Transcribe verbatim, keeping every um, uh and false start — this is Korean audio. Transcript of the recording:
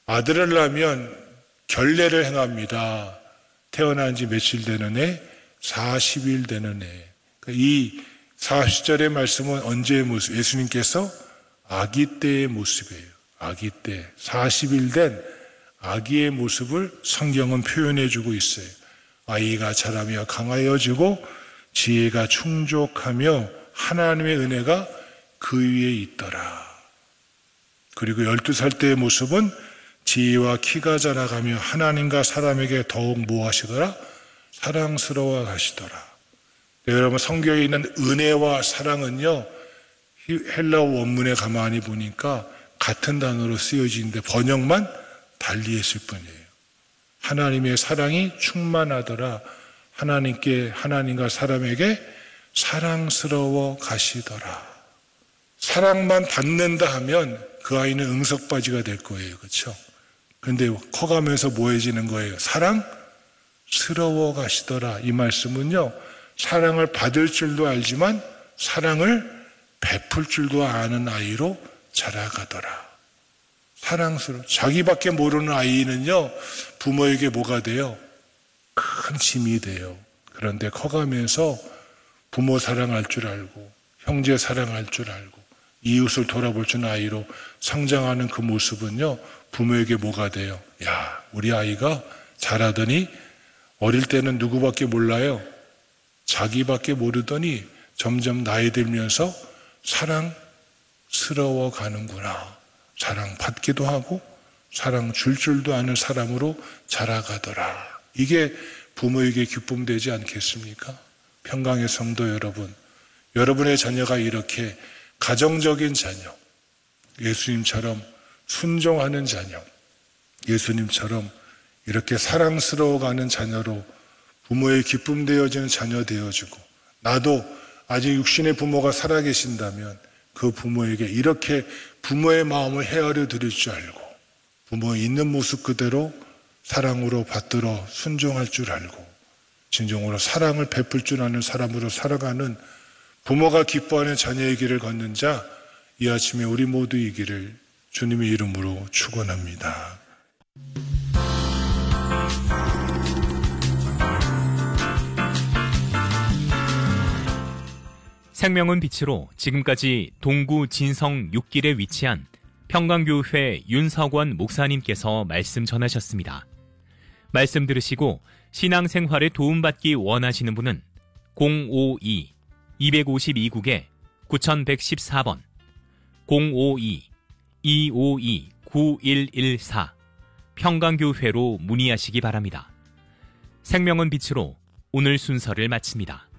아들을 낳으면 결례를 행합니다. 태어난 지 며칠 되는 애? 사십 일 되는 애. 이 사십 절의 말씀은 언제의 모습? 예수님께서 아기 때의 모습이에요. 아기 때. 사십 일 된 아기의 모습을 성경은 표현해 주고 있어요. 아이가 자라며 강하여지고 지혜가 충족하며 하나님의 은혜가 그 위에 있더라. 그리고 열두 살 때의 모습은 지혜와 키가 자라가며 하나님과 사람에게 더욱 뭐 하시더라? 사랑스러워 하시더라. 여러분, 성경에 있는 은혜와 사랑은요, 헬라어 원문에 가만히 보니까 같은 단어로 쓰여지는데 번역만 달리했을 뿐이에요. 하나님의 사랑이 충만하더라. 하나님께, 하나님과 사람에게 사랑스러워 가시더라. 사랑만 받는다 하면 그 아이는 응석바지가 될 거예요. 그렇죠? 근데 커가면서 뭐해지는 거예요? 사랑스러워 가시더라. 이 말씀은요, 사랑을 받을 줄도 알지만 사랑을 베풀 줄도 아는 아이로 자라가더라. 사랑스러워. 자기밖에 모르는 아이는요, 부모에게 뭐가 돼요? 큰 짐이 돼요. 그런데 커가면서 부모 사랑할 줄 알고 형제 사랑할 줄 알고 이웃을 돌아볼 줄 아이로 성장하는 그 모습은요, 부모에게 뭐가 돼요? 야, 우리 아이가 자라더니 어릴 때는 누구밖에 몰라요? 자기밖에 모르더니 점점 나이 들면서 사랑스러워 가는구나. 사랑 받기도 하고 사랑 줄 줄도 아는 사람으로 자라가더라. 이게 부모에게 기쁨 되지 않겠습니까? 평강의 성도 여러분, 여러분의 자녀가 이렇게 가정적인 자녀, 예수님처럼 순종하는 자녀, 예수님처럼 이렇게 사랑스러워가는 자녀로 부모의 기쁨 되어지는 자녀 되어지고, 나도 아직 육신의 부모가 살아계신다면 그 부모에게 이렇게 부모의 마음을 헤아려 드릴 줄 알고 부모의 있는 모습 그대로 사랑으로 받들어 순종할 줄 알고 진정으로 사랑을 베풀 줄 아는 사람으로 살아가는 부모가 기뻐하는 자녀의 길을 걷는 자, 이 아침에 우리 모두이기를 주님의 이름으로 축원합니다. 생명은 빛으로 지금까지 동구 진성 육 길에 위치한 평강교회 윤석원 목사님께서 말씀 전하셨습니다. 말씀 들으시고 신앙생활에 도움받기 원하시는 분은 공오이 이오이 국에 구일일 번, 공오이 이오이 구일일사 평강교회로 문의하시기 바랍니다. 생명은 빛으로 오늘 순서를 마칩니다.